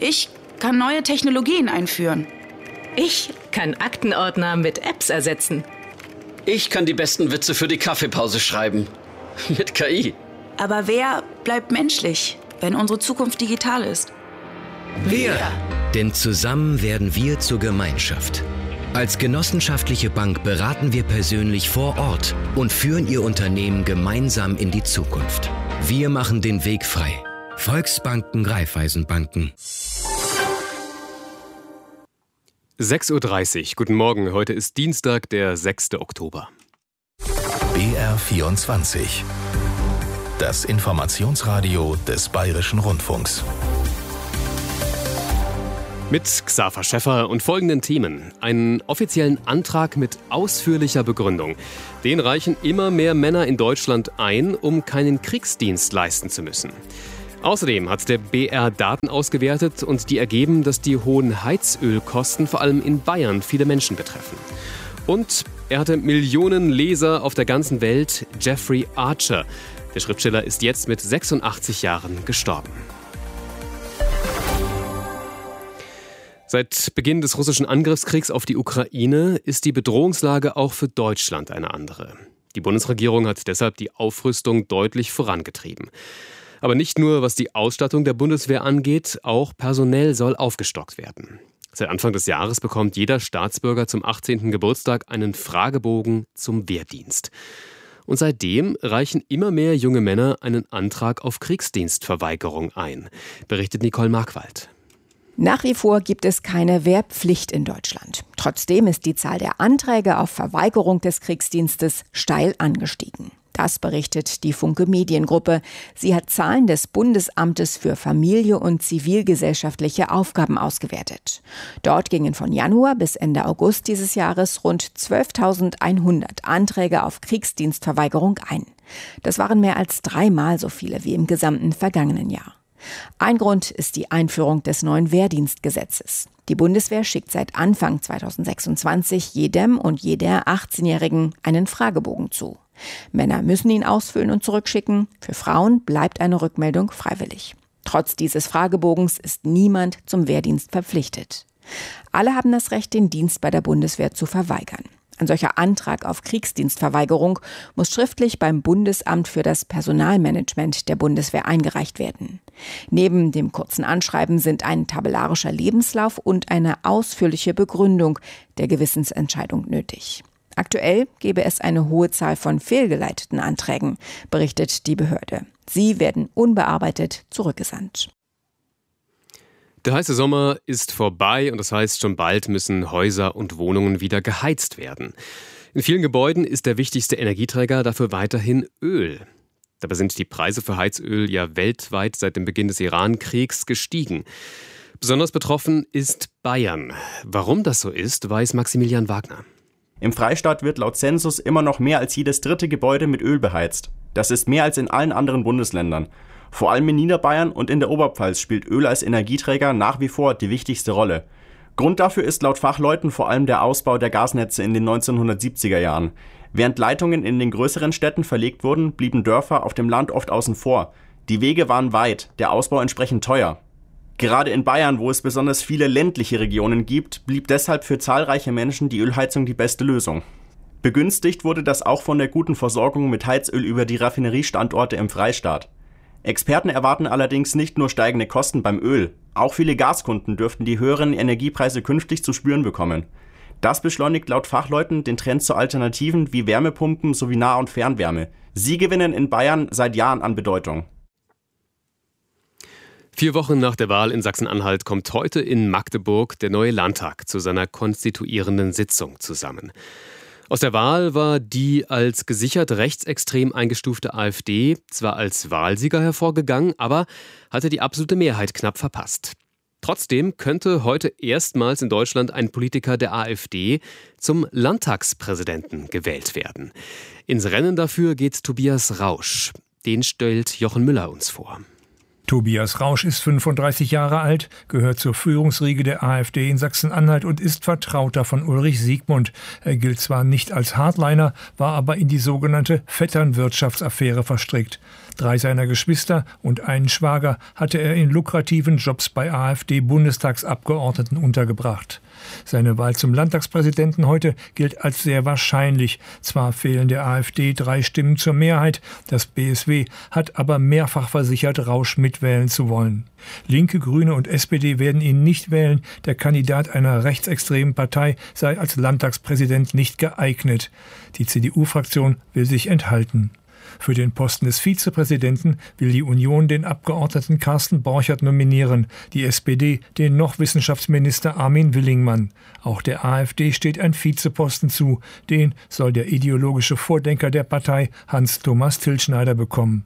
Ich kann neue Technologien einführen. Ich kann Aktenordner mit Apps ersetzen. Ich kann die besten Witze für die Kaffeepause schreiben. Mit KI. Aber wer bleibt menschlich, wenn unsere Zukunft digital ist? Wir! Denn zusammen werden wir zur Gemeinschaft. Als genossenschaftliche Bank beraten wir persönlich vor Ort und führen Ihr Unternehmen gemeinsam in die Zukunft. Wir machen den Weg frei. Volksbanken, Raiffeisenbanken. 6:30 Uhr. Guten Morgen. Heute ist Dienstag, der 6. Oktober. BR24. Das Informationsradio des Bayerischen Rundfunks. Mit Xaver Schäffer und folgenden Themen. Einen offiziellen Antrag mit ausführlicher Begründung. Den reichen immer mehr Männer in Deutschland ein, um keinen Kriegsdienst leisten zu müssen. Außerdem hat der BR Daten ausgewertet und die ergeben, dass die hohen Heizölkosten vor allem in Bayern viele Menschen betreffen. Und er hatte Millionen Leser auf der ganzen Welt, Jeffrey Archer. Der Schriftsteller ist jetzt mit 86 Jahren gestorben. Seit Beginn des russischen Angriffskriegs auf die Ukraine ist die Bedrohungslage auch für Deutschland eine andere. Die Bundesregierung hat deshalb die Aufrüstung deutlich vorangetrieben. Aber nicht nur, was die Ausstattung der Bundeswehr angeht, auch personell soll aufgestockt werden. Seit Anfang des Jahres bekommt jeder Staatsbürger zum 18. Geburtstag einen Fragebogen zum Wehrdienst. Und seitdem reichen immer mehr junge Männer einen Antrag auf Kriegsdienstverweigerung ein, berichtet Nicole Markwald. Nach wie vor gibt es keine Wehrpflicht in Deutschland. Trotzdem ist die Zahl der Anträge auf Verweigerung des Kriegsdienstes steil angestiegen. Das berichtet die Funke Mediengruppe. Sie hat Zahlen des Bundesamtes für Familie und zivilgesellschaftliche Aufgaben ausgewertet. Dort gingen von Januar bis Ende August dieses Jahres rund 12.100 Anträge auf Kriegsdienstverweigerung ein. Das waren mehr als 3-mal so viele wie im gesamten vergangenen Jahr. Ein Grund ist die Einführung des neuen Wehrdienstgesetzes. Die Bundeswehr schickt seit Anfang 2026 jedem und jeder 18-Jährigen einen Fragebogen zu. Männer müssen ihn ausfüllen und zurückschicken. Für Frauen bleibt eine Rückmeldung freiwillig. Trotz dieses Fragebogens ist niemand zum Wehrdienst verpflichtet. Alle haben das Recht, den Dienst bei der Bundeswehr zu verweigern. Ein solcher Antrag auf Kriegsdienstverweigerung muss schriftlich beim Bundesamt für das Personalmanagement der Bundeswehr eingereicht werden. Neben dem kurzen Anschreiben sind ein tabellarischer Lebenslauf und eine ausführliche Begründung der Gewissensentscheidung nötig. Aktuell gebe es eine hohe Zahl von fehlgeleiteten Anträgen, berichtet die Behörde. Sie werden unbearbeitet zurückgesandt. Der heiße Sommer ist vorbei und das heißt, schon bald müssen Häuser und Wohnungen wieder geheizt werden. In vielen Gebäuden ist der wichtigste Energieträger dafür weiterhin Öl. Dabei sind die Preise für Heizöl ja weltweit seit dem Beginn des Iran-Kriegs gestiegen. Besonders betroffen ist Bayern. Warum das so ist, weiß Maximilian Wagner. Im Freistaat wird laut Census immer noch mehr als jedes dritte Gebäude mit Öl beheizt. Das ist mehr als in allen anderen Bundesländern. Vor allem in Niederbayern und in der Oberpfalz spielt Öl als Energieträger nach wie vor die wichtigste Rolle. Grund dafür ist laut Fachleuten vor allem der Ausbau der Gasnetze in den 1970er Jahren. Während Leitungen in den größeren Städten verlegt wurden, blieben Dörfer auf dem Land oft außen vor. Die Wege waren weit, der Ausbau entsprechend teuer. Gerade in Bayern, wo es besonders viele ländliche Regionen gibt, blieb deshalb für zahlreiche Menschen die Ölheizung die beste Lösung. Begünstigt wurde das auch von der guten Versorgung mit Heizöl über die Raffineriestandorte im Freistaat. Experten erwarten allerdings nicht nur steigende Kosten beim Öl, auch viele Gaskunden dürften die höheren Energiepreise künftig zu spüren bekommen. Das beschleunigt laut Fachleuten den Trend zu Alternativen wie Wärmepumpen sowie Nah- und Fernwärme. Sie gewinnen in Bayern seit Jahren an Bedeutung. 4 Wochen nach der Wahl in Sachsen-Anhalt kommt heute in Magdeburg der neue Landtag zu seiner konstituierenden Sitzung zusammen. Aus der Wahl war die als gesichert rechtsextrem eingestufte AfD zwar als Wahlsieger hervorgegangen, aber hatte die absolute Mehrheit knapp verpasst. Trotzdem könnte heute erstmals in Deutschland ein Politiker der AfD zum Landtagspräsidenten gewählt werden. Ins Rennen dafür geht Tobias Rausch. Den stellt Jochen Müller uns vor. Tobias Rausch ist 35 Jahre alt, gehört zur Führungsriege der AfD in Sachsen-Anhalt und ist Vertrauter von Ulrich Siegmund. Er gilt zwar nicht als Hardliner, war aber in die sogenannte Vetternwirtschaftsaffäre verstrickt. 3 seiner Geschwister und einen Schwager hatte er in lukrativen Jobs bei AfD-Bundestagsabgeordneten untergebracht. Seine Wahl zum Landtagspräsidenten heute gilt als sehr wahrscheinlich. Zwar fehlen der AfD 3 Stimmen zur Mehrheit, das BSW hat aber mehrfach versichert, Rausch mitwählen zu wollen. Linke, Grüne und SPD werden ihn nicht wählen. Der Kandidat einer rechtsextremen Partei sei als Landtagspräsident nicht geeignet. Die CDU-Fraktion will sich enthalten. Für den Posten des Vizepräsidenten will die Union den Abgeordneten Carsten Borchert nominieren, die SPD den noch Wissenschaftsminister Armin Willingmann. Auch der AfD steht ein Vizeposten zu, den soll der ideologische Vordenker der Partei Hans-Thomas Tilschneider bekommen.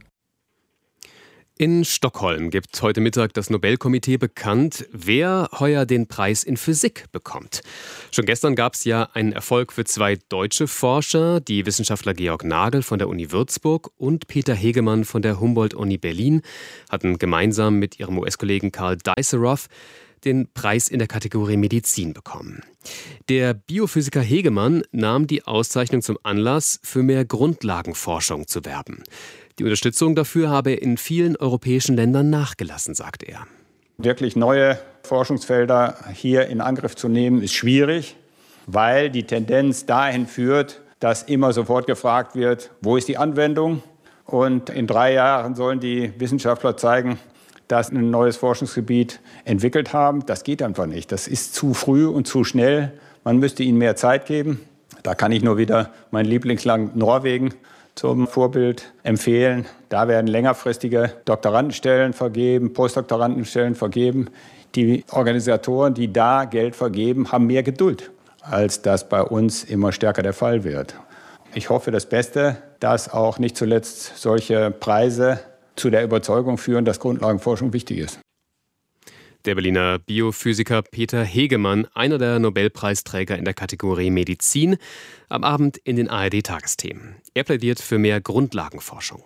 In Stockholm gibt heute Mittag das Nobelkomitee bekannt, wer heuer den Preis in Physik bekommt. Schon gestern gab es ja einen Erfolg für 2 deutsche Forscher, die Wissenschaftler Georg Nagel von der Uni Würzburg und Peter Hegemann von der Humboldt-Uni Berlin hatten gemeinsam mit ihrem US-Kollegen Karl Dijsselhoff den Preis in der Kategorie Medizin bekommen. Der Biophysiker Hegemann nahm die Auszeichnung zum Anlass, für mehr Grundlagenforschung zu werben. Die Unterstützung dafür habe in vielen europäischen Ländern nachgelassen, sagt er. Wirklich neue Forschungsfelder hier in Angriff zu nehmen, ist schwierig, weil die Tendenz dahin führt, dass immer sofort gefragt wird, wo ist die Anwendung? Und in 3 Jahren sollen die Wissenschaftler zeigen, dass sie ein neues Forschungsgebiet entwickelt haben. Das geht einfach nicht. Das ist zu früh und zu schnell. Man müsste ihnen mehr Zeit geben. Da kann ich nur wieder mein Lieblingsland Norwegen zum Vorbild empfehlen. Da werden längerfristige Doktorandenstellen vergeben, Postdoktorandenstellen vergeben. Die Organisatoren, die da Geld vergeben, haben mehr Geduld, als das bei uns immer stärker der Fall wird. Ich hoffe das Beste, dass auch nicht zuletzt solche Preise zu der Überzeugung führen, dass Grundlagenforschung wichtig ist. Der Berliner Biophysiker Peter Hegemann, einer der Nobelpreisträger in der Kategorie Medizin, am Abend in den ARD-Tagesthemen. Er plädiert für mehr Grundlagenforschung.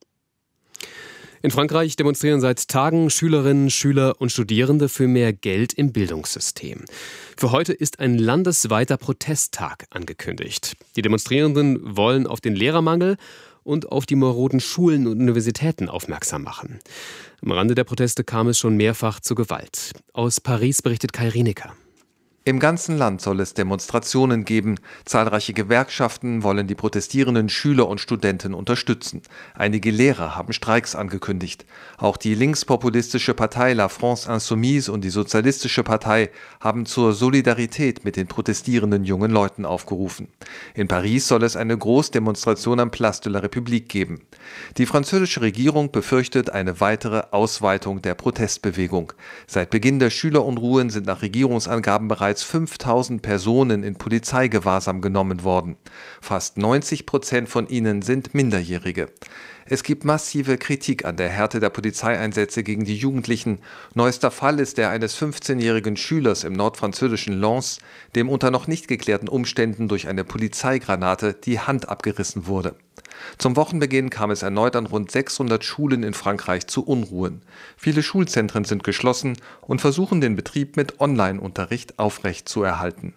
In Frankreich demonstrieren seit Tagen Schülerinnen, Schüler und Studierende für mehr Geld im Bildungssystem. Für heute ist ein landesweiter Protesttag angekündigt. Die Demonstrierenden wollen auf den Lehrermangel und auf die maroden Schulen und Universitäten aufmerksam machen. Am Rande der Proteste kam es schon mehrfach zu Gewalt. Aus Paris berichtet Kai Rienecker. Im ganzen Land soll es Demonstrationen geben. Zahlreiche Gewerkschaften wollen die protestierenden Schüler und Studenten unterstützen. Einige Lehrer haben Streiks angekündigt. Auch die linkspopulistische Partei La France Insoumise und die Sozialistische Partei haben zur Solidarität mit den protestierenden jungen Leuten aufgerufen. In Paris soll es eine Großdemonstration am Place de la République geben. Die französische Regierung befürchtet eine weitere Ausweitung der Protestbewegung. Seit Beginn der Schülerunruhen sind nach Regierungsangaben bereits 5000 Personen in Polizeigewahrsam genommen worden. Fast 90% von ihnen sind Minderjährige. Es gibt massive Kritik an der Härte der Polizeieinsätze gegen die Jugendlichen. Neuester Fall ist der eines 15-jährigen Schülers im nordfranzösischen Lens, dem unter noch nicht geklärten Umständen durch eine Polizeigranate die Hand abgerissen wurde. Zum Wochenbeginn kam es erneut an rund 600 Schulen in Frankreich zu Unruhen. Viele Schulzentren sind geschlossen und versuchen den Betrieb mit Online-Unterricht aufrechtzuerhalten.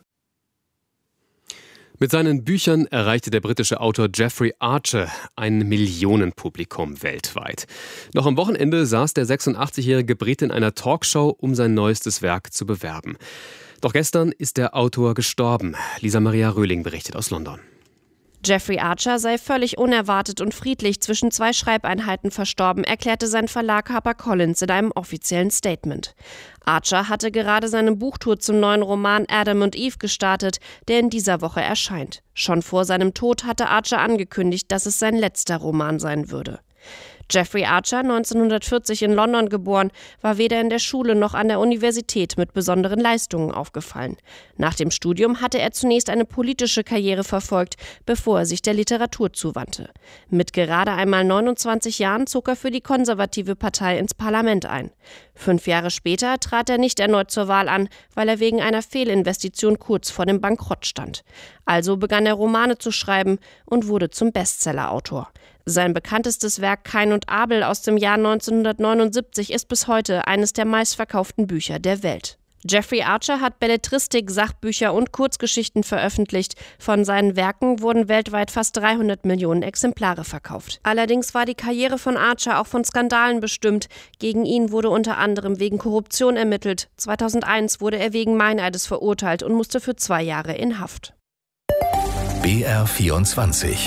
Mit seinen Büchern erreichte der britische Autor Jeffrey Archer ein Millionenpublikum weltweit. Noch am Wochenende saß der 86-jährige Brite in einer Talkshow, um sein neuestes Werk zu bewerben. Doch gestern ist der Autor gestorben. Lisa Maria Röhling berichtet aus London. Jeffrey Archer sei völlig unerwartet und friedlich zwischen 2 Schreibeinheiten verstorben, erklärte sein Verlag HarperCollins in einem offiziellen Statement. Archer hatte gerade seine Buchtour zum neuen Roman Adam und Eve gestartet, der in dieser Woche erscheint. Schon vor seinem Tod hatte Archer angekündigt, dass es sein letzter Roman sein würde. Jeffrey Archer, 1940 in London geboren, war weder in der Schule noch an der Universität mit besonderen Leistungen aufgefallen. Nach dem Studium hatte er zunächst eine politische Karriere verfolgt, bevor er sich der Literatur zuwandte. Mit gerade einmal 29 Jahren zog er für die konservative Partei ins Parlament ein. 5 Jahre später trat er nicht erneut zur Wahl an, weil er wegen einer Fehlinvestition kurz vor dem Bankrott stand. Also begann er Romane zu schreiben und wurde zum Bestsellerautor. Sein bekanntestes Werk Kain und Abel aus dem Jahr 1979 ist bis heute eines der meistverkauften Bücher der Welt. Jeffrey Archer hat Belletristik, Sachbücher und Kurzgeschichten veröffentlicht. Von seinen Werken wurden weltweit fast 300 Millionen Exemplare verkauft. Allerdings war die Karriere von Archer auch von Skandalen bestimmt. Gegen ihn wurde unter anderem wegen Korruption ermittelt. 2001 wurde er wegen Meineides verurteilt und musste für 2 Jahre in Haft. BR24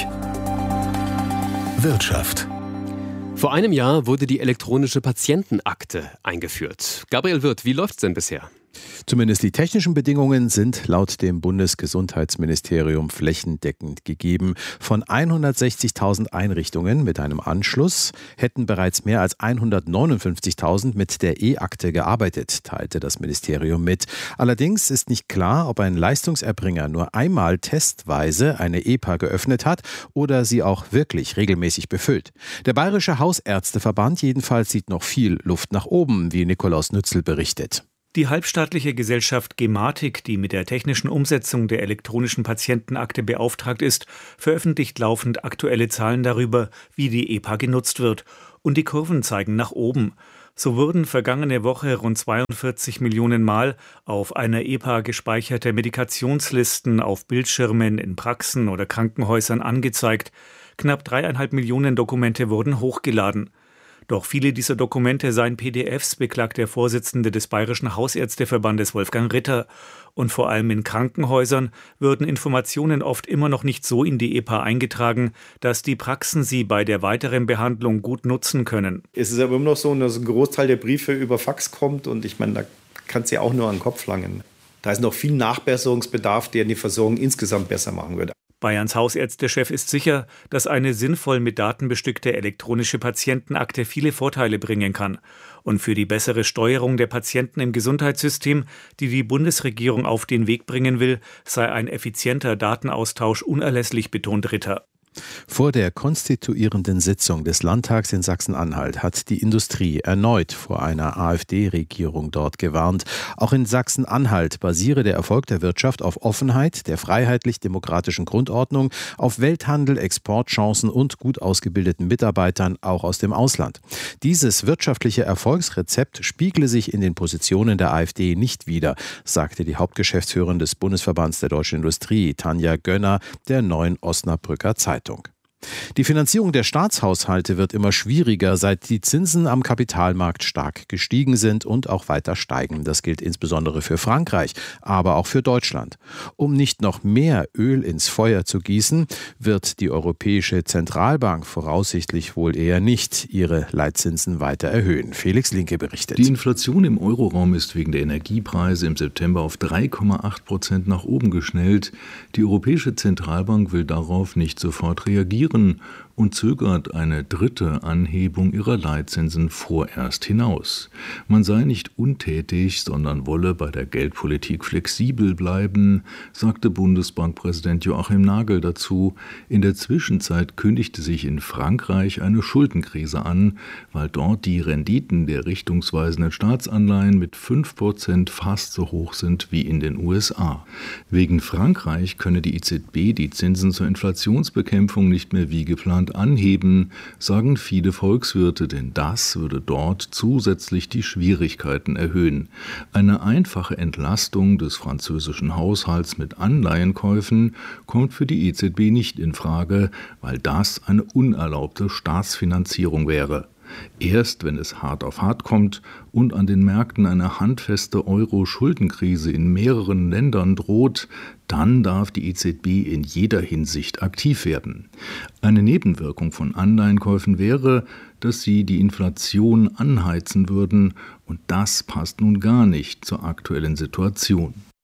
Wirtschaft. Vor einem Jahr wurde die elektronische Patientenakte eingeführt. Gabriel Wirth, wie läuft's denn bisher? Zumindest die technischen Bedingungen sind laut dem Bundesgesundheitsministerium flächendeckend gegeben. Von 160.000 Einrichtungen mit einem Anschluss hätten bereits mehr als 159.000 mit der E-Akte gearbeitet, teilte das Ministerium mit. Allerdings ist nicht klar, ob ein Leistungserbringer nur einmal testweise eine EPA geöffnet hat oder sie auch wirklich regelmäßig befüllt. Der Bayerische Hausärzteverband jedenfalls sieht noch viel Luft nach oben, wie Nikolaus Nützel berichtet. Die halbstaatliche Gesellschaft Gematik, die mit der technischen Umsetzung der elektronischen Patientenakte beauftragt ist, veröffentlicht laufend aktuelle Zahlen darüber, wie die EPA genutzt wird. Und die Kurven zeigen nach oben. So wurden vergangene Woche rund 42 Millionen Mal auf einer EPA gespeicherte Medikationslisten auf Bildschirmen in Praxen oder Krankenhäusern angezeigt. Knapp 3,5 Millionen Dokumente wurden hochgeladen. Doch viele dieser Dokumente seien PDFs, beklagt der Vorsitzende des Bayerischen Hausärzteverbandes Wolfgang Ritter. Und vor allem in Krankenhäusern würden Informationen oft immer noch nicht so in die EPA eingetragen, dass die Praxen sie bei der weiteren Behandlung gut nutzen können. Es ist aber immer noch so, dass ein Großteil der Briefe über Fax kommt und ich meine, da kann es ja auch nur an den Kopf langen. Da ist noch viel Nachbesserungsbedarf, der die Versorgung insgesamt besser machen würde. Bayerns Hausärztechef ist sicher, dass eine sinnvoll mit Daten bestückte elektronische Patientenakte viele Vorteile bringen kann. Und für die bessere Steuerung der Patienten im Gesundheitssystem, die die Bundesregierung auf den Weg bringen will, sei ein effizienter Datenaustausch unerlässlich, betont Ritter. Vor der konstituierenden Sitzung des Landtags in Sachsen-Anhalt hat die Industrie erneut vor einer AfD-Regierung dort gewarnt. Auch in Sachsen-Anhalt basiere der Erfolg der Wirtschaft auf Offenheit, der freiheitlich-demokratischen Grundordnung, auf Welthandel, Exportchancen und gut ausgebildeten Mitarbeitern, auch aus dem Ausland. Dieses wirtschaftliche Erfolgsrezept spiegle sich in den Positionen der AfD nicht wider, sagte die Hauptgeschäftsführerin des Bundesverbands der Deutschen Industrie, Tanja Gönner, der Neuen Osnabrücker Zeitung. Die Finanzierung der Staatshaushalte wird immer schwieriger, seit die Zinsen am Kapitalmarkt stark gestiegen sind und auch weiter steigen. Das gilt insbesondere für Frankreich, aber auch für Deutschland. Um nicht noch mehr Öl ins Feuer zu gießen, wird die Europäische Zentralbank voraussichtlich wohl eher nicht ihre Leitzinsen weiter erhöhen. Felix Linke berichtet. Die Inflation im Euroraum ist wegen der Energiepreise im September auf 3,8% nach oben geschnellt. Die Europäische Zentralbank will darauf nicht sofort reagieren und zögert eine dritte Anhebung ihrer Leitzinsen vorerst hinaus. Man sei nicht untätig, sondern wolle bei der Geldpolitik flexibel bleiben, sagte Bundesbankpräsident Joachim Nagel dazu. In der Zwischenzeit kündigte sich in Frankreich eine Schuldenkrise an, weil dort die Renditen der richtungsweisenden Staatsanleihen mit 5% fast so hoch sind wie in den USA. Wegen Frankreich könne die EZB die Zinsen zur Inflationsbekämpfung nicht mehr wie geplant anheben, sagen viele Volkswirte, denn das würde dort zusätzlich die Schwierigkeiten erhöhen. Eine einfache Entlastung des französischen Haushalts mit Anleihenkäufen kommt für die EZB nicht in Frage, weil das eine unerlaubte Staatsfinanzierung wäre. Erst wenn es hart auf hart kommt und an den Märkten eine handfeste Euro-Schuldenkrise in mehreren Ländern droht, dann darf die EZB in jeder Hinsicht aktiv werden. Eine Nebenwirkung von Anleihenkäufen wäre, dass sie die Inflation anheizen würden, und das passt nun gar nicht zur aktuellen Situation.